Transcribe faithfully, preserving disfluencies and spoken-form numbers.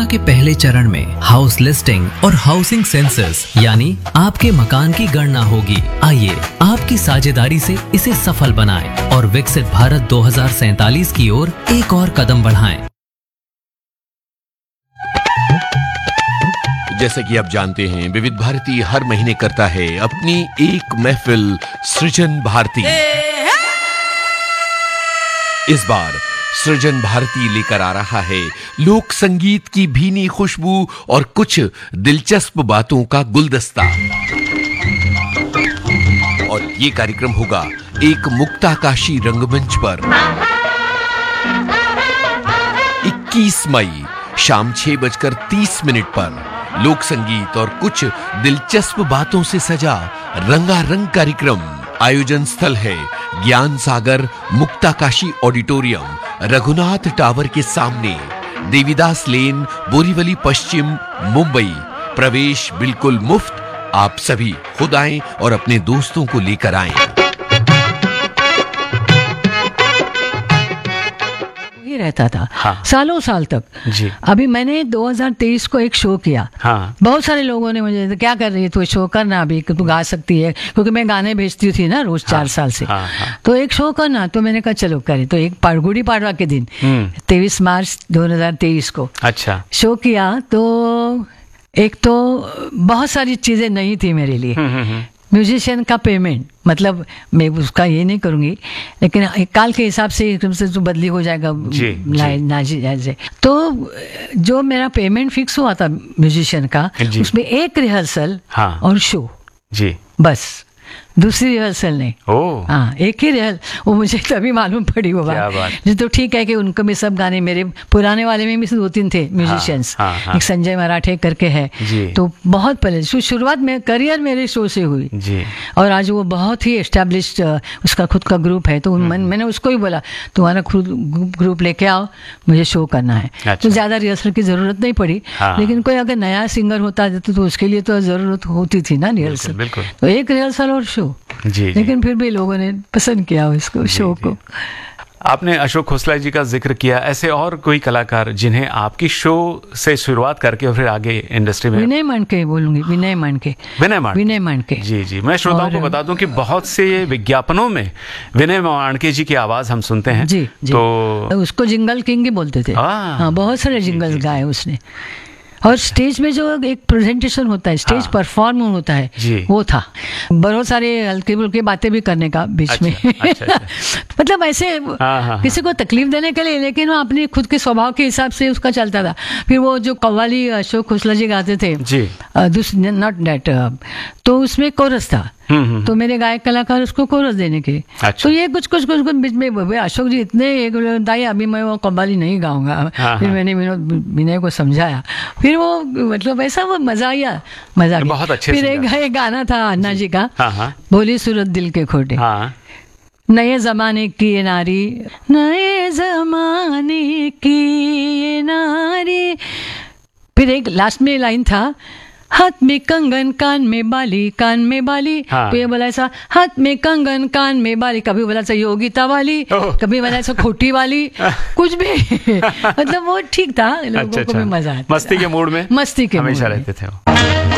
के पहले चरण में हाउस लिस्टिंग और हाउसिंग सेंसस यानी आपके मकान की गणना होगी। आइए आपकी साझेदारी से इसे सफल बनाएं और विकसित भारत दो हज़ार सैंतालीस की ओर एक और कदम बढ़ाएं। जैसे कि आप जानते हैं, विविध भारती हर महीने करता है अपनी एक महफिल सृजन भारती। इस बार सृजन भारती लेकर आ रहा है लोक संगीत की भीनी खुशबू और कुछ दिलचस्प बातों का गुलदस्ता। और ये कार्यक्रम होगा एक मुक्ताकाशी रंगमंच पर इक्कीस मई शाम छह बजकर तीस मिनट पर लोक संगीत और कुछ दिलचस्प बातों से सजा रंगारंग कार्यक्रम। आयोजन स्थल है ज्ञान सागर मुक्ताकाशी ऑडिटोरियम, रघुनाथ टावर के सामने, देवीदास लेन, बोरीवली पश्चिम, मुंबई। प्रवेश बिल्कुल मुफ्त। आप सभी खुद आएं और अपने दोस्तों को लेकर आएं। रहता था हाँ। सालों साल तक जी। अभी मैंने दो हज़ार तेईस को एक शो किया। हाँ। बहुत सारे लोगों ने मुझे क्या कर रही है तू, शो करना अभी, तू गा सकती है, क्योंकि मैं गाने भेजती थी ना रोज। हाँ। चार साल से। हाँ, हाँ। तो एक शो करना, तो मैंने कहा चलो करे। तो एक गुड़ी पाड़वा के दिन तेईस मार्च दो हज़ार तेईस को अच्छा शो किया। तो एक तो बहुत सारी चीजें नहीं थी मेरे लिए। म्यूजिशियन का पेमेंट, मतलब मैं उसका ये नहीं करूंगी, लेकिन काल के हिसाब से एकदम से तो बदली हो जाएगा नाजी। तो जो मेरा पेमेंट फिक्स हुआ था म्यूजिशियन का, उसमें एक रिहर्सल हाँ। और शो जी, बस, दूसरी रिहर्सल नहीं। हाँ, एक ही रिहर्सल। वो मुझे तभी मालूम पड़ी वो बात। जी, तो ठीक है कि उनको भी सब गाने, मेरे पुराने वाले में भी दो तीन थे म्यूजिशियंस। हाँ, हाँ, हाँ। एक संजय मराठे करके है, तो बहुत पहले शुरुआत में करियर मेरे शो से हुई जी। और आज वो बहुत ही एस्टेब्लिश्ड उसका खुद का ग्रुप है। तो मन, मैंने उसको ही बोला तुम्हारा खुद ग्रुप लेके आओ, मुझे शो करना है। अच्छा। तो ज्यादा रिहर्सल की जरूरत नहीं पड़ी। हाँ। लेकिन कोई अगर नया सिंगर होता तो उसके लिए तो जरूरत होती थी ना रिहर्सल। तो एक रिहर्सल और शो जी, लेकिन फिर भी लोगों ने पसंद किया उसको, शो को। आपने अशोक खोसला जी का जिक्र किया, ऐसे और कोई कलाकार जिन्हें आपकी शो से शुरुआत करके फिर आगे इंडस्ट्री में? विनय मांडके बोलूंगी, विनय मांडके। विनय मांडके विनय मांडके जी जी। मैं श्रोताओं को बता दूं कि बहुत से विज्ञापनों में विनय मांडके जी की आवाज हम सुनते हैं जी, जी। तो उसको जिंगल किंग ही बोलते थे। हाँ, बहुत सारे जिंगल गाए उसने। और स्टेज में जो एक प्रेजेंटेशन होता है, स्टेज हाँ। परफॉर्म होता है, वो था। बहुत सारे हल्के बुल्के बातें भी करने का बीच अच्छा, में अच्छा, अच्छा। मतलब ऐसे हाँ, हाँ, किसी को तकलीफ देने के लिए, लेकिन वो अपने खुद के स्वभाव के हिसाब से उसका चलता था। फिर वो जो कव्वाली अशोक खोसला जी गाते थे, नॉट दैट, तो उसमें कोरस था। तो मेरे गायक कलाकार उसको कोरस देने के। अच्छा। तो ये कुछ कुछ कुछ कुछ बीच में अशोक जी इतने एक दाई अभी मैं वो कव्वाली नहीं गाऊंगा। हाँ, फिर हाँ। मैंने विनय को समझाया, फिर वो मतलब ऐसा वो मजा आया, मजा बहुत अच्छे। फिर एक, एक गाना था अन्ना जी का, हाँ, हाँ। बोली सूरत दिल के खोटे। हाँ। नए जमाने की ये नारी, नए जमाने की ये नारी। फिर एक लास्ट में लाइन था, हाथ में कंगन कान में बाली, कान में बाली। हाँ। तो ये बोला ऐसा, हाथ में कंगन कान में बाली। कभी बोला ऐसा योगिता वाली, कभी बोला ऐसा खोटी वाली, कुछ भी मतलब वो ठीक था। लोगों अच्छा, को भी मजा आता, मस्ती के मूड में मस्ती के हमेशा रहते थे।